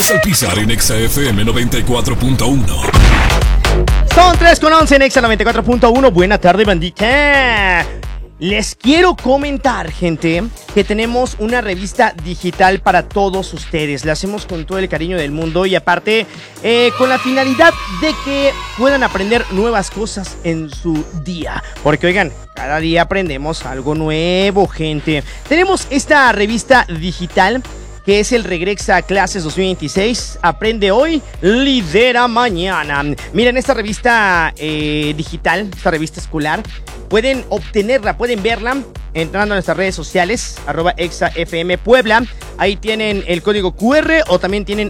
Al pisar en Exa FM 94.1. Son 3:11 en Exa 94.1. Buena tarde, bandita. Les quiero comentar, gente, que tenemos una revista digital para todos ustedes. La hacemos con todo el cariño del mundo y aparte con la finalidad de que puedan aprender nuevas cosas en su día. Porque, oigan, cada día aprendemos algo nuevo, gente. Tenemos esta revista digital que es el Regrexa Clases 2026. Aprende hoy, lidera mañana. Miren, esta revista digital, esta revista escolar, pueden obtenerla, pueden verla entrando a nuestras redes sociales, @ExaFM Puebla. Ahí tienen el código QR o también tienen